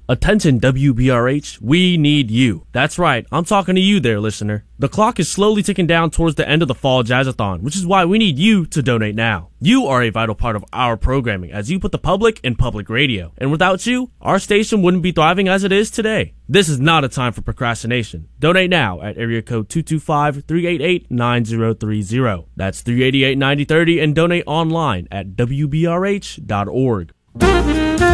Attention WBRH, we need you. That's right, I'm talking to you there, listener. The clock is slowly ticking down towards the end of the Fall Jazzathon, which is why we need you to donate now. You are a vital part of our programming as you put the public in public radio. And without you, our station wouldn't be thriving as it is today. This is not a time for procrastination. Donate now at area code 225-388-9030. That's 388-9030 and donate online at wbrh.org.